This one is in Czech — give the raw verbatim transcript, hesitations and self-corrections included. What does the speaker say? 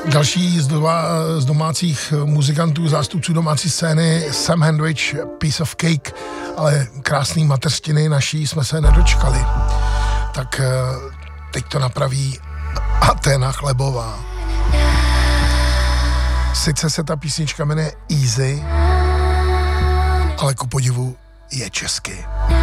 Další z, doma, z domácích muzikantů, zástupců domácí scény, Sam Hendrich, Piece of Cake, ale krásný mateřštiny naší jsme se nedočkali. Tak teď to napraví Aténa Chlebová. Sice se ta písnička jmenuje Easy, ale ku podivu je česky.